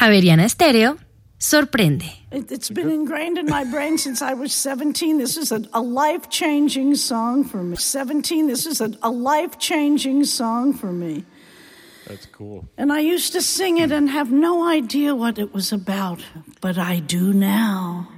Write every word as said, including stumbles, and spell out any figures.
Javeriana Estéreo sorprende. It, it's been ingrained in my brain since I was seventeen. This is a, a life-changing song for me. seventeen, this is a, a life-changing song for me. That's cool. And I used to sing it and have no idea what it was about, but I do now.